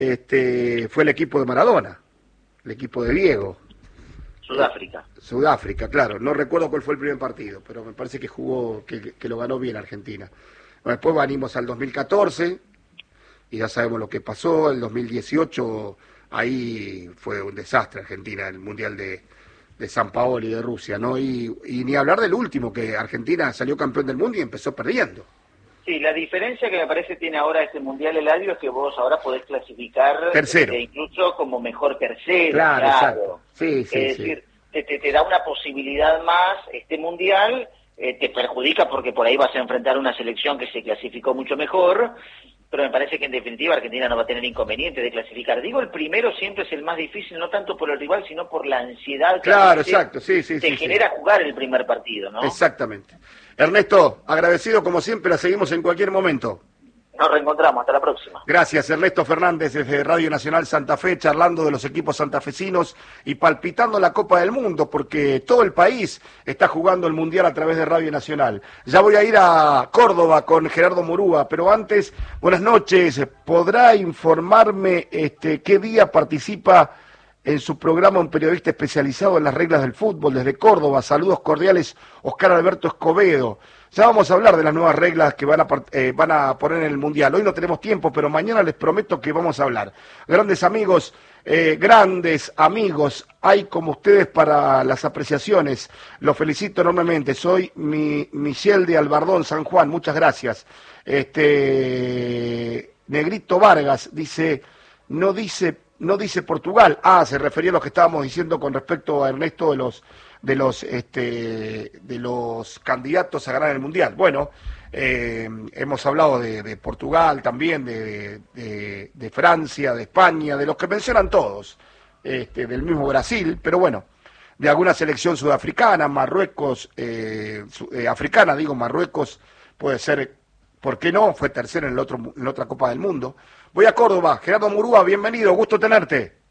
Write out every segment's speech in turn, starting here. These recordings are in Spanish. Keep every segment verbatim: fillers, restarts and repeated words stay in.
este, fue el equipo de Maradona, el equipo de Diego. Sudáfrica. Eh, Sudáfrica, claro. No recuerdo cuál fue el primer partido, pero me parece que jugó, que, que lo ganó bien Argentina. Bueno, después venimos al dos mil catorce y ya sabemos lo que pasó. El dos mil dieciocho, ahí fue un desastre Argentina, el Mundial de, de San Paolo y de Rusia, ¿no? Y, y ni hablar del último, que Argentina salió campeón del mundo y empezó perdiendo. Sí, la diferencia que me parece tiene ahora este Mundial Eladio es que vos ahora podés clasificar tercero, este, incluso como mejor tercero. Claro, claro. exacto. Sí, sí, es sí. decir, te, te, te da una posibilidad más este Mundial, eh, te perjudica porque por ahí vas a enfrentar una selección que se clasificó mucho mejor, pero me parece que en definitiva Argentina no va a tener inconveniente de clasificar. Digo, el primero siempre es el más difícil, no tanto por el rival, sino por la ansiedad que claro, exacto. Sí, sí, te sí, genera sí. jugar el primer partido, ¿no? Exactamente. Ernesto, agradecido como siempre, la seguimos en cualquier momento. Nos reencontramos, hasta la próxima. Gracias, Ernesto Fernández, desde Radio Nacional Santa Fe, charlando de los equipos santafesinos y palpitando la Copa del Mundo, porque todo el país está jugando el Mundial a través de Radio Nacional. Ya voy a ir a Córdoba con Gerardo Murúa, pero antes, buenas noches. ¿Podrá informarme este, qué día participa en su programa un periodista especializado en las reglas del fútbol desde Córdoba? Saludos cordiales, Oscar Alberto Escobedo. Ya vamos a hablar de las nuevas reglas que van a, eh, van a poner en el Mundial. Hoy no tenemos tiempo, pero mañana les prometo que vamos a hablar. Grandes amigos, eh, grandes amigos, hay como ustedes para las apreciaciones. Los felicito enormemente. Soy mi, Michelle de Albardón, San Juan. Muchas gracias. Este Negrito Vargas dice, no dice... No dice Portugal. Ah, se refería a lo que estábamos diciendo con respecto a Ernesto de los de los este de los candidatos a ganar el Mundial. Bueno, eh, hemos hablado de, de Portugal también, de, de, de Francia, de España, de los que mencionan todos, este, del mismo Brasil, pero bueno, de alguna selección sudafricana, Marruecos, eh, su, eh, africana, digo, Marruecos puede ser, ¿por qué no? Fue tercero en, el otro, en la otra Copa del Mundo. Voy a Córdoba. Gerardo Murúa, bienvenido, gusto tenerte.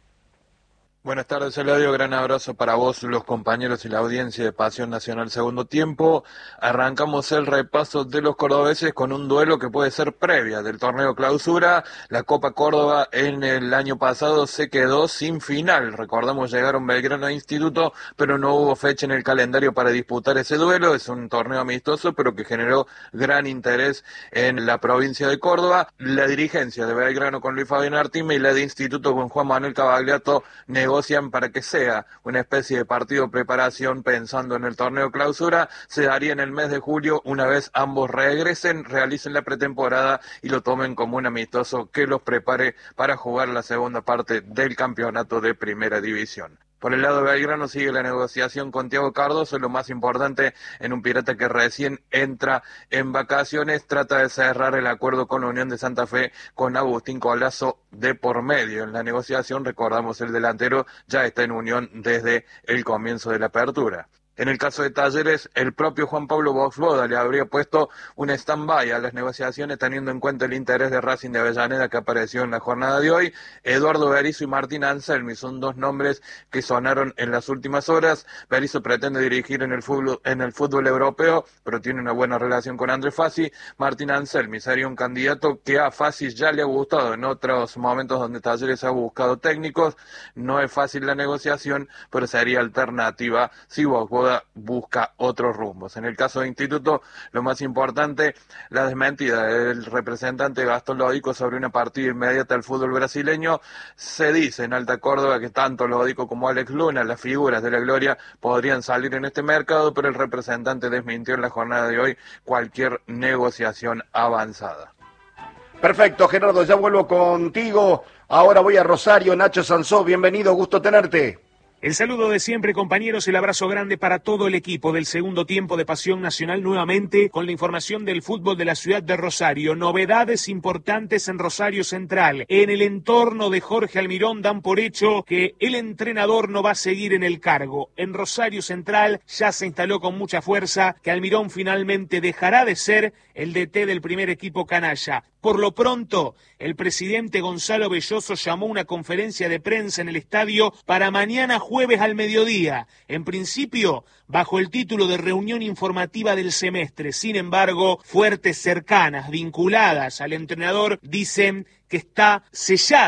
Buenas tardes, Eladio, gran abrazo para vos, los compañeros y la audiencia de Pasión Nacional Segundo Tiempo. Arrancamos el repaso de los cordobeses con un duelo que puede ser previa del torneo Clausura. La Copa Córdoba en el año pasado se quedó sin final. Recordamos, llegaron Belgrano e Instituto, pero no hubo fecha en el calendario para disputar ese duelo. Es un torneo amistoso, pero que generó gran interés en la provincia de Córdoba. La dirigencia de Belgrano con Luis Fabián Artime y la de Instituto con Juan Manuel Cavagliato negocian para que sea una especie de partido preparación pensando en el torneo Clausura. Se daría en el mes de julio, una vez ambos regresen, realicen la pretemporada y lo tomen como un amistoso que los prepare para jugar la segunda parte del campeonato de Primera División. Por el lado de Belgrano sigue la negociación con Thiago Cardoso, lo más importante en un Pirata que recién entra en vacaciones, trata de cerrar el acuerdo con la Unión de Santa Fe con Agustín Colazo de por medio. En la negociación, recordamos, el delantero ya está en Unión desde el comienzo de la apertura. En el caso de Talleres, el propio Juan Pablo Boxboda le habría puesto un stand-by a las negociaciones teniendo en cuenta el interés de Racing de Avellaneda que apareció en la jornada de hoy. Eduardo Berizzo y Martín Anselmi son dos nombres que sonaron en las últimas horas. Berizzo pretende dirigir en el fútbol, en el fútbol europeo, pero tiene una buena relación con André Fassi. Martín Anselmi sería un candidato que a Fassi ya le ha gustado en otros momentos donde Talleres ha buscado técnicos. No es fácil la negociación, pero sería alternativa si Boxboda busca otros rumbos. En el caso de Instituto, lo más importante, la desmentida del representante Gastón Lodico sobre una partida inmediata al fútbol brasileño. Se dice en Alta Córdoba que tanto Lodico como Alex Luna, las figuras de la gloria, podrían salir en este mercado, pero el representante desmintió en la jornada de hoy cualquier negociación avanzada. Perfecto, Gerardo, ya vuelvo contigo. Ahora voy a Rosario. Nacho Sansó, bienvenido, gusto tenerte. El saludo de siempre, compañeros, el abrazo grande para todo el equipo del segundo tiempo de Pasión Nacional, nuevamente con la información del fútbol de la ciudad de Rosario. Novedades importantes en Rosario Central. En el entorno de Jorge Almirón dan por hecho que el entrenador no va a seguir en el cargo. En Rosario Central ya se instaló con mucha fuerza que Almirón finalmente dejará de ser el D T del primer equipo canalla. Por lo pronto, el presidente Gonzalo Belloso llamó una conferencia de prensa en el estadio para mañana jueves al mediodía, en principio bajo el título de reunión informativa del semestre. Sin embargo, fuertes cercanas vinculadas al entrenador dicen que está sellada